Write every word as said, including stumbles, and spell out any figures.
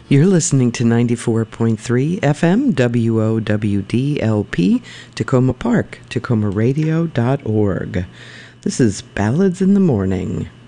You're listening to ninety-four point three F M W O W D L P, Tacoma Park, tacoma radio dot org. This is Ballads in the Morning.